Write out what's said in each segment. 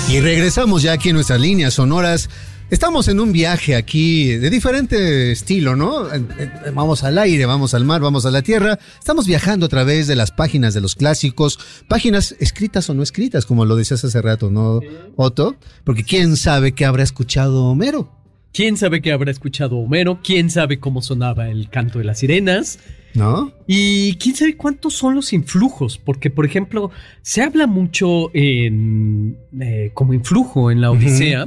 Y regresamos ya aquí en nuestras líneas sonoras. Estamos en un viaje aquí de diferente estilo, ¿no? Vamos al aire, vamos al mar, vamos a la tierra. Estamos viajando a través de las páginas de los clásicos, páginas escritas o no escritas, como lo decías hace rato, ¿no, Otto? Porque quién sabe qué habrá escuchado Homero. ¿Quién sabe qué habrá escuchado Homero? ¿Quién sabe cómo sonaba el canto de las sirenas? ¿No? Y quién sabe cuántos son los influjos, porque, por ejemplo, se habla mucho como influjo en la Odisea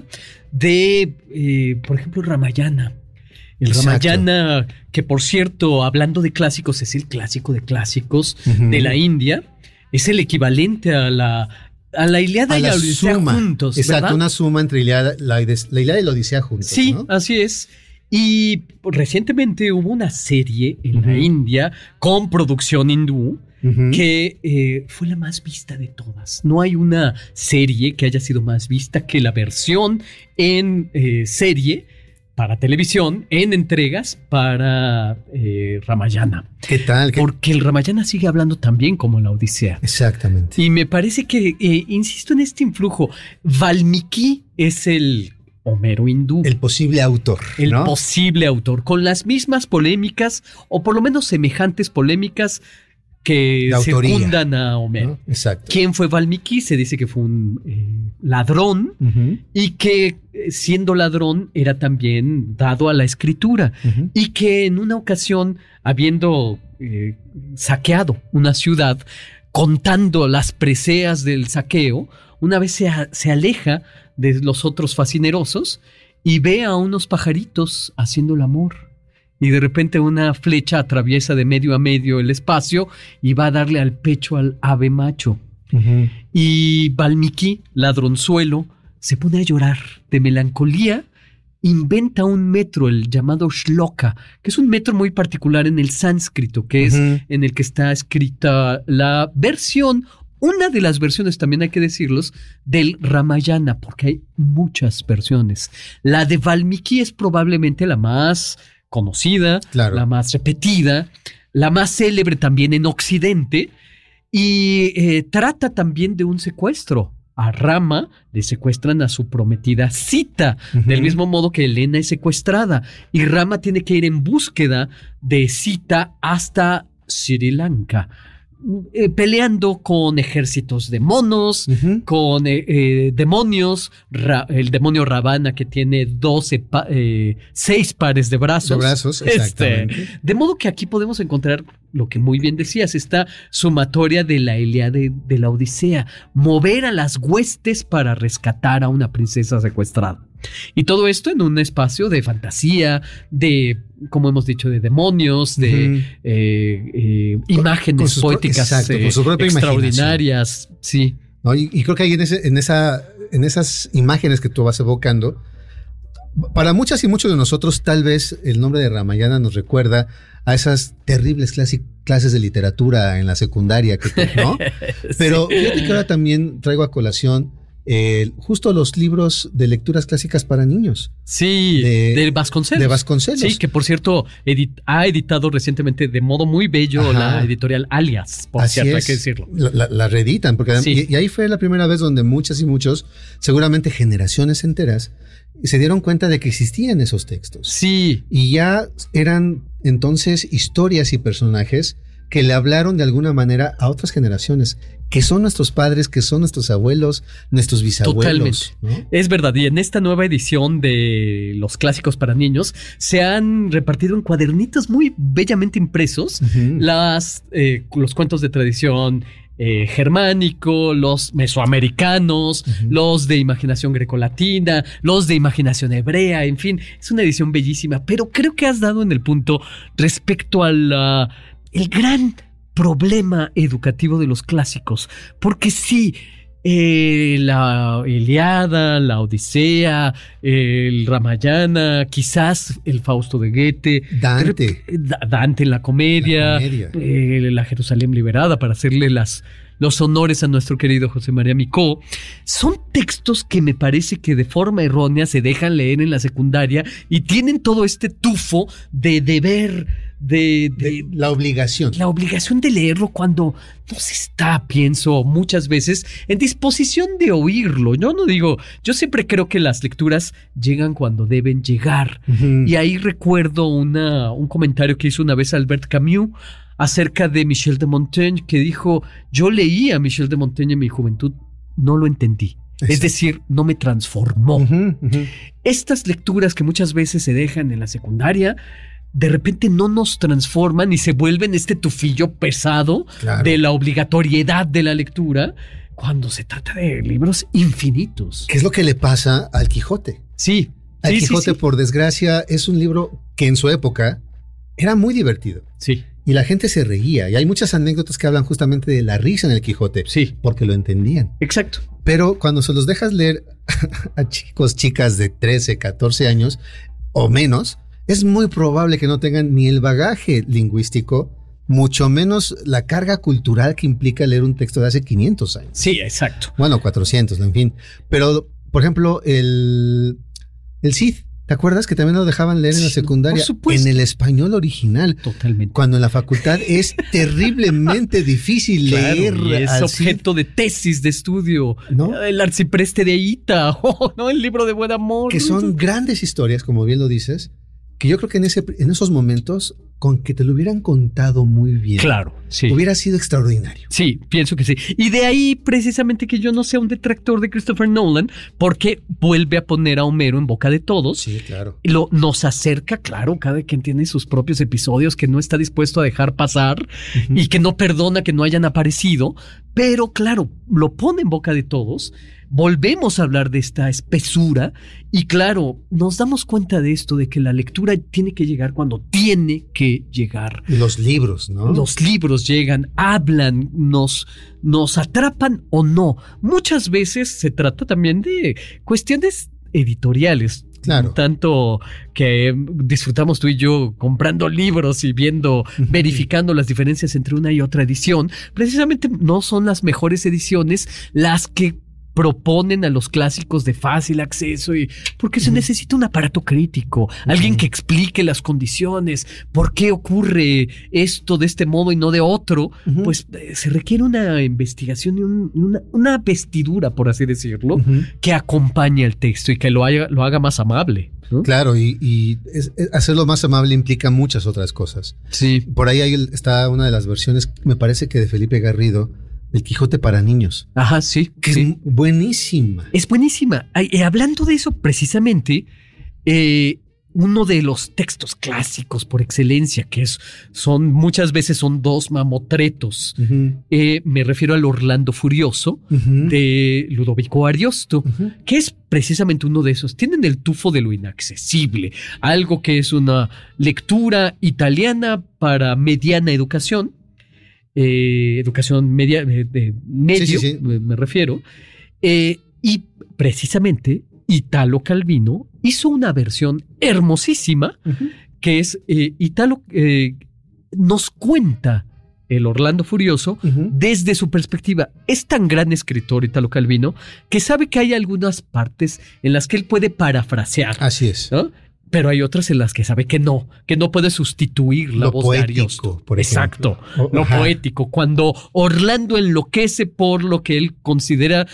de, por ejemplo, Ramayana. El Exacto. Ramayana, que por cierto, hablando de clásicos, es el clásico de clásicos de la India, es el equivalente a la Ilíada y la Odisea juntos, exacto, ¿verdad? Una suma entre la Ilíada y la Odisea juntos. Sí, ¿no? así es. Y recientemente hubo una serie en la India con producción hindú que fue la más vista de todas. No hay una serie que haya sido más vista que la versión en serie para televisión, en entregas para Ramayana. ¿Qué tal? Porque el Ramayana sigue hablando también como la Odisea. Exactamente. Y me parece que, insisto en este influjo, Valmiki es el Homero hindú. El posible autor. El ¿no? posible autor, con las mismas polémicas, o por lo menos semejantes polémicas que circundan a Homero. ¿No? Exacto. ¿Quién fue Valmiki? Se dice que fue un ladrón y que, siendo ladrón, era también dado a la escritura. Y que en una ocasión, habiendo saqueado una ciudad, contando las preseas del saqueo, una vez se aleja de los otros fascinerosos y ve a unos pajaritos haciendo el amor. Y de repente una flecha atraviesa de medio a medio el espacio y va a darle al pecho al ave macho. Y Valmiki, ladronzuelo, se pone a llorar de melancolía, inventa un metro, el llamado shloka, que es un metro muy particular en el sánscrito, que es en el que está escrita la versión, una de las versiones, también hay que decirlos, del Ramayana, porque hay muchas versiones. La de Valmiki es probablemente la más conocida, claro, la más repetida, la más célebre también en Occidente, y trata también de un secuestro. A Rama le secuestran a su prometida Sita, del mismo modo que Helena es secuestrada, y Rama tiene que ir en búsqueda de Sita hasta Sri Lanka, peleando con ejércitos de monos, con demonios, el demonio Ravana, que tiene 6 pares de brazos. Exactamente. De modo que aquí podemos encontrar lo que muy bien decías, esta sumatoria de la Ilíada de la Odisea, mover a las huestes para rescatar a una princesa secuestrada. Y todo esto en un espacio de fantasía, de, como hemos dicho, de demonios, de imágenes poéticas con su propia extraordinarias. Sí. ¿No? Y creo que ahí en esas imágenes que tú vas evocando, para muchas y muchos de nosotros, tal vez el nombre de Ramayana nos recuerda a esas terribles clases de literatura en la secundaria, ¿no? Pero fíjate que ahora también traigo a colación justo los libros de lecturas clásicas para niños. Sí, de Vasconcelos. De Vasconcelos. Sí, que por cierto ha editado recientemente de modo muy bello la editorial Alias, por Así cierto, es. hay que decirlo. La reeditan, porque y ahí fue la primera vez donde muchas y muchos, seguramente generaciones enteras, se dieron cuenta de que existían esos textos. Sí. Y ya eran entonces historias y personajes que le hablaron de alguna manera a otras generaciones, que son nuestros padres, que son nuestros abuelos, nuestros bisabuelos. Totalmente. ¿No? Es verdad, y en esta nueva edición de los clásicos para niños se han repartido en cuadernitos muy bellamente impresos los cuentos de tradición germánico, los mesoamericanos, los de imaginación grecolatina, los de imaginación hebrea, en fin, es una edición bellísima, pero creo que has dado en el punto respecto a el gran problema educativo de los clásicos, porque sí, la Ilíada, la Odisea, el Ramayana, quizás el Fausto de Goethe, Dante en la comedia, la Jerusalén liberada, para hacerle los honores a nuestro querido José María Micó, son textos que me parece que de forma errónea se dejan leer en la secundaria y tienen todo este tufo de deber de la obligación. La obligación de leerlo cuando no se está, pienso, muchas veces en disposición de oírlo. Yo no digo, yo siempre creo que las lecturas llegan cuando deben llegar. Uh-huh. Y ahí recuerdo un comentario que hizo una vez Albert Camus acerca de Michel de Montaigne, que dijo: yo leí a Michel de Montaigne en mi juventud, no lo entendí. Es decir, no me transformó. Uh-huh, uh-huh. Estas lecturas que muchas veces se dejan en la secundaria, de repente no nos transforman y se vuelven este tufillo pesado, claro, de la obligatoriedad de la lectura cuando se trata de libros infinitos. ¿Qué es lo que le pasa al Quijote? Sí. Al Quijote, por desgracia, es un libro que en su época era muy divertido. Sí. Y la gente se reía. Y hay muchas anécdotas que hablan justamente de la risa en el Quijote. Sí. Porque lo entendían. Exacto. Pero cuando se los dejas leer a chicas de 13, 14 años o menos, es muy probable que no tengan ni el bagaje lingüístico, mucho menos la carga cultural que implica leer un texto de hace 500 años. Sí, exacto. Bueno, 400, en fin. Pero, por ejemplo, el Cid, ¿te acuerdas que también lo dejaban leer en la secundaria? Por supuesto. En el español original. Totalmente. Cuando en la facultad es terriblemente difícil leer. Y es objeto de tesis de estudio. ¿No? El arcipreste de Ita, ¿no? El libro de buen amor. Que son grandes historias, como bien lo dices, que yo creo que en esos momentos, con que te lo hubieran contado muy bien, claro, sí, hubiera sido extraordinario. Sí, pienso que sí. Y de ahí precisamente que yo no sea un detractor de Christopher Nolan, porque vuelve a poner a Homero en boca de todos. Sí, claro. Nos acerca, claro, cada quien tiene sus propios episodios que no está dispuesto a dejar pasar, uh-huh, y que no perdona que no hayan aparecido, pero claro, lo pone en boca de todos. Volvemos a hablar de esta espesura y claro, nos damos cuenta de esto, de que la lectura tiene que llegar cuando tiene que llegar. Y los libros, ¿no? Los libros llegan, hablan, nos atrapan o no. Muchas veces se trata también de cuestiones editoriales. Claro. Tanto que disfrutamos tú y yo comprando libros y viendo, verificando las diferencias entre una y otra edición. Precisamente no son las mejores ediciones las que proponen a los clásicos de fácil acceso, y porque se necesita un aparato crítico, alguien que explique las condiciones, por qué ocurre esto de este modo y no de otro. Pues se requiere una investigación y una vestidura, por así decirlo, que acompañe el texto y que lo haga más amable, ¿no? Claro, y hacerlo más amable implica muchas otras cosas. Sí. Por ahí está una de las versiones, me parece que de Felipe Garrido, El Quijote para niños. Ajá, sí. Que sí, es buenísima. Es buenísima. Hablando de eso, precisamente, uno de los textos clásicos por excelencia, que muchas veces son dos mamotretos. Me refiero al Orlando Furioso de Ludovico Ariosto, que es precisamente uno de esos. Tienen el tufo de lo inaccesible, algo que es una lectura italiana para mediana educación. Educación media, de medio, sí. Me refiero. Y precisamente Italo Calvino hizo una versión hermosísima, que es Italo nos cuenta el Orlando Furioso desde su perspectiva. Es tan gran escritor Italo Calvino que sabe que hay algunas partes en las que él puede parafrasear. Así es, ¿no? Pero hay otras en las que sabe que no puede sustituir la voz poético, de Ariosto. Por ejemplo. Exacto, lo poético. Cuando Orlando enloquece por lo que él considera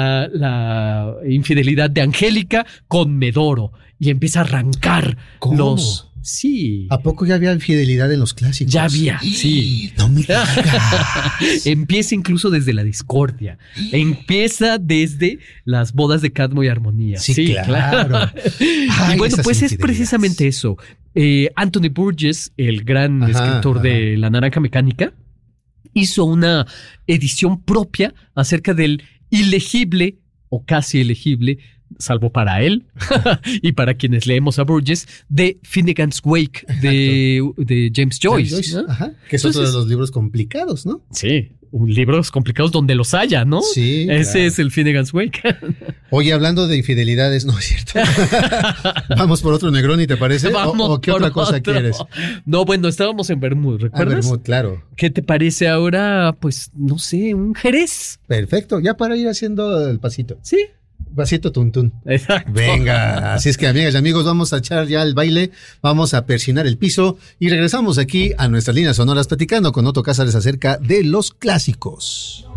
la infidelidad de Angélica con Medoro y empieza a arrancar los... Sí. ¿A poco ya había infidelidad en los clásicos? Ya había, sí. No me digas. Empieza incluso desde la discordia. Empieza desde las bodas de Cadmo y Armonía. Sí, claro. Ay, y bueno, pues es precisamente eso. Anthony Burgess, el gran escritor de La Naranja Mecánica, hizo una edición propia acerca del ilegible o casi elegible, salvo para él y para quienes leemos a Burgess, de Finnegan's Wake de James Joyce. ¿No? Que es otro de los libros complicados, ¿no? Sí, libros complicados donde los haya, ¿no? Sí. Ese es el Finnegan's Wake. Oye, hablando de infidelidades, no es cierto. Vamos por otro Negroni, ¿te parece? ¿O qué otra cosa quieres? No, bueno, estábamos en Bermud, ¿recuerdas? Bermud, claro. ¿Qué te parece ahora? Pues, no sé, un Jerez. Perfecto, ya para ir haciendo el pasito. Sí. Vasito tuntún. Exacto. Venga, así es que amigas y amigos, vamos a echar ya el baile, vamos a persinar el piso y regresamos aquí a nuestras líneas sonoras platicando con Otto Cázares acerca de los clásicos.